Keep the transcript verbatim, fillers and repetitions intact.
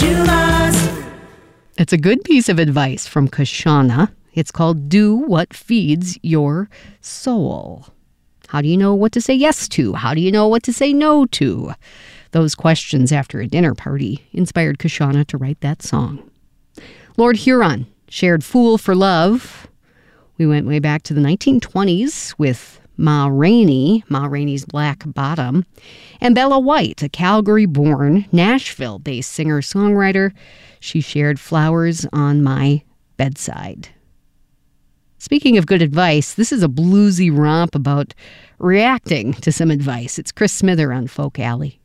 you must. It's a good piece of advice from Kashana. It's called Do What Feeds Your Soul. How do you know what to say yes to? How do you know what to say no to? Those questions after a dinner party inspired Kashana to write that song. Lord Huron shared Fool for Love. We went way back to the nineteen twenties with Ma Rainey, Ma Rainey's Black Bottom, and Bella White, a Calgary-born, Nashville-based singer-songwriter. She shared Flowers on My Bedside. Speaking of good advice, this is a bluesy romp about reacting to some advice. It's Chris Smither on Folk Alley.